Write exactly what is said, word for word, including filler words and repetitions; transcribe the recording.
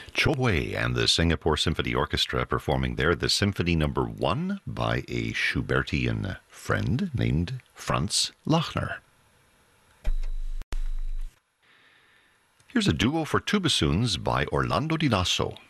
Cho Hui and the Singapore Symphony Orchestra performing there the Symphony Number One by a Schubertian friend named Franz Lachner. Here's a duo for two bassoons by Orlando Di Lasso.